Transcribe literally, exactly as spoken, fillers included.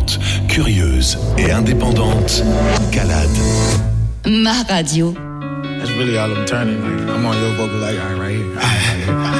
différente, curieuse et indépendante, Calade. Ma radio. That's really all I'm turning. Like, I'm on your vocal like, all right, right here.